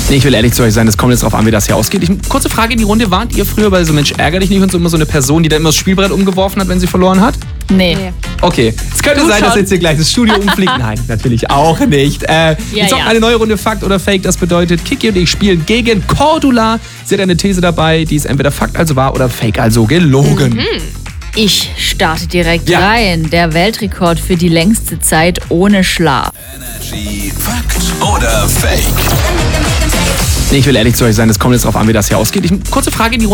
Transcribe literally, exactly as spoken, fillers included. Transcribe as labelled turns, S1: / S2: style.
S1: Nee, ich will ehrlich zu euch sein, das kommt jetzt drauf an, wie das hier ausgeht. Ich, kurze Frage in die Runde, wart ihr früher bei so Mensch ärger dich nicht und so immer so eine Person, die da immer das Spielbrett umgeworfen hat, wenn sie verloren hat?
S2: Nee.
S3: Nee.
S1: Okay, es könnte
S2: Du
S1: sein, dass
S2: schon.
S1: jetzt hier gleich das Studio umfliegt. Nein, natürlich auch nicht. Äh, wir zocken
S2: ja.
S1: eine neue Runde Fakt oder Fake. Das bedeutet, Kiki und ich spielen gegen Cordula. Sie hat eine These dabei, die ist entweder Fakt, also wahr, oder Fake, also gelogen.
S2: Mhm. Ich starte direkt
S1: Ja.
S2: rein. Der Weltrekord für die längste Zeit ohne Schlaf.
S4: Energy Fakt oder Fake?
S1: Nee, ich will ehrlich zu euch sein, das kommt jetzt drauf an, wie das hier ausgeht. Ich, kurze Frage in die Runde.